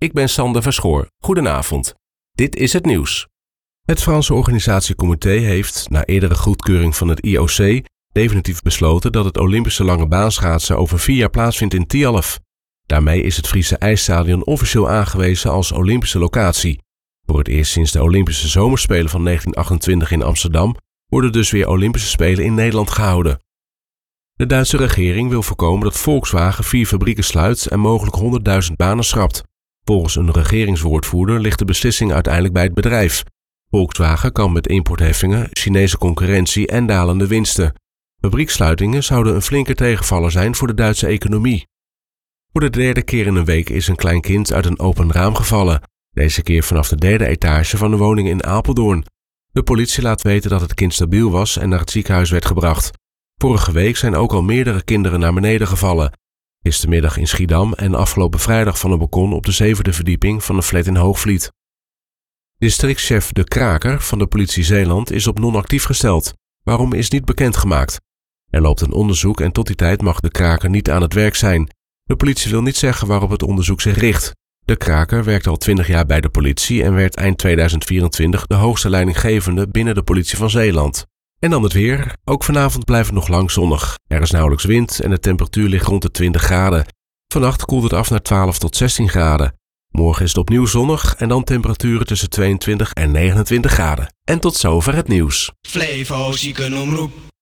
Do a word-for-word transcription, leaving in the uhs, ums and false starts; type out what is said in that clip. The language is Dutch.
ik ben Sander Verschoor. Goedenavond. Dit is het nieuws. Het Franse organisatiecomité heeft, na eerdere goedkeuring van het I O C, definitief besloten dat het Olympische langebaanschaatsen over vier jaar plaatsvindt in Tialf. Daarmee is het Friese ijsstadion officieel aangewezen als Olympische locatie. Voor het eerst sinds de Olympische Zomerspelen van negentien achtentwintig in Amsterdam worden dus weer Olympische Spelen in Nederland gehouden. De Duitse regering wil voorkomen dat Volkswagen vier fabrieken sluit en mogelijk honderdduizend banen schrapt. Volgens een regeringswoordvoerder ligt de beslissing uiteindelijk bij het bedrijf. Volkswagen kan met importheffingen, Chinese concurrentie en dalende winsten. Fabrieksluitingen zouden een flinke tegenvaller zijn voor de Duitse economie. Voor de derde keer in een week is een klein kind uit een open raam gevallen. Deze keer vanaf de derde etage van de woning in Apeldoorn. De politie laat weten dat het kind stabiel was en naar het ziekenhuis werd gebracht. Vorige week zijn ook al meerdere kinderen naar beneden gevallen. Gistermiddag in Schiedam en afgelopen vrijdag van een balkon op de zevende verdieping van een flat in Hoogvliet. Districtchef De Kraker van de politie Zeeland is op non-actief gesteld. Waarom is niet bekendgemaakt? Er loopt een onderzoek en tot die tijd mag De Kraker niet aan het werk zijn. De politie wil niet zeggen waarop het onderzoek zich richt. De Kraker werkt al twintig jaar bij de politie en werd eind tweeduizend vierentwintig de hoogste leidinggevende binnen de politie van Zeeland. En dan het weer. Ook vanavond blijft het nog lang zonnig. Er is nauwelijks wind en de temperatuur ligt rond de twintig graden. Vannacht koelt het af naar twaalf tot zestien graden. Morgen is het opnieuw zonnig en dan temperaturen tussen tweeëntwintig en negenentwintig graden. En tot zover het nieuws. Flevo Ziekenomroep.